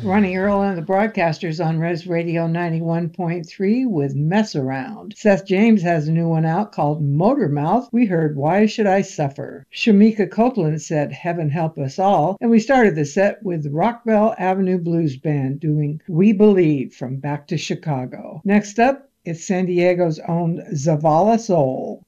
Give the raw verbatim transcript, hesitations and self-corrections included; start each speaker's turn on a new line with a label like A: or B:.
A: Ronnie Earl and the Broadcasters on Res Radio ninety-one point three with Mess Around. Seth James has a new one out called Motor Mouth. We heard Why Should I Suffer? Shamika Copeland said Heaven Help Us All. And we started the set with Rockville Avenue Blues Band doing We Believe from Back to Chicago. Next up, it's San Diego's own Zavala Soul.